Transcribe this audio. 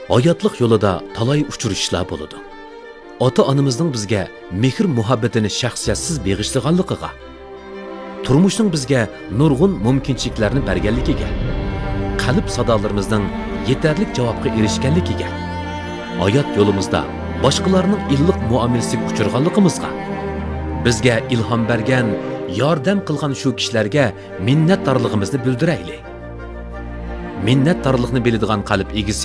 Hayotlik yo'lida talay uchrashishlar bo'ladi. Ota-onamizning bizga mehr muhabbatini shaxsiyatsiz beg'ishlaganligiga, turmushning bizga nurg'un mumkinchiliklarni berganligiga, qalb sadolarimizning yetarli javobga erishganligiga, hayot yo'limizda boshqalarning illiq muomalasiga uchirganligimizga, bizga ilhom bergan, yordam qilgan shu kishilarga minnatdorligimizni bildiraylik. Minnatdorlikni biladigan qalb egisi